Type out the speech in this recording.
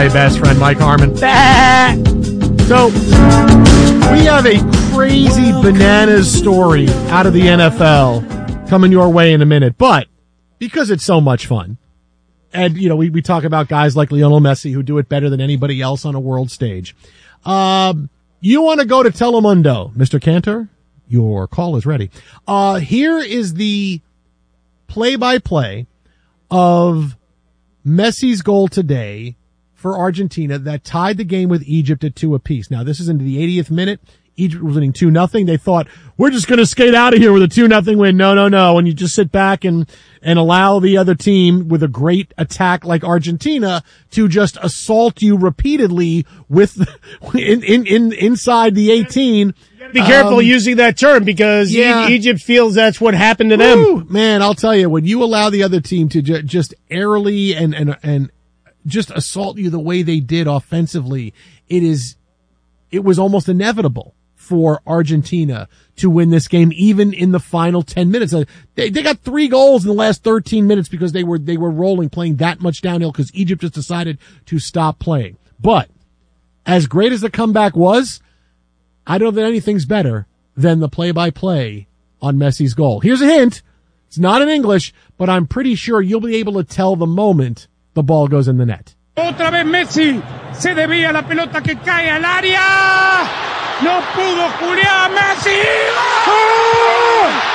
my best friend, Mike Harmon. So, we have a crazy bananas story out of the NFL coming your way in a minute, but because it's so much fun, and, you know, we talk about guys like Lionel Messi who do it better than anybody else on a world stage. You want to go to Telemundo, Mr. Cantor? Your call is ready. Here is the play-by-play of Messi's goal today for Argentina that tied the game with Egypt at 2 apiece. Now, this is into the 80th minute. Egypt was winning 2-0. They thought, we're just going to skate out of here with a 2-0 win. No. And you just sit back and allow the other team with a great attack like Argentina to just assault you repeatedly with inside the 18. Be careful using that term because Egypt feels that's what happened to them. Man, I'll tell you, when you allow the other team to just airily and just assault you the way they did offensively, it was almost inevitable for Argentina to win this game, even in the final 10 minutes. They got 3 goals in the last 13 minutes because they were rolling, playing that much downhill because Egypt just decided to stop playing. But as great as the comeback was, I don't know that anything's better than the play-by-play on Messi's goal. Here's a hint. It's not in English, but I'm pretty sure you'll be able to tell the moment the ball goes in the net. Otra vez Messi, se desvía la pelota que cae al área, no pudo Julián Messi. ¡Gol!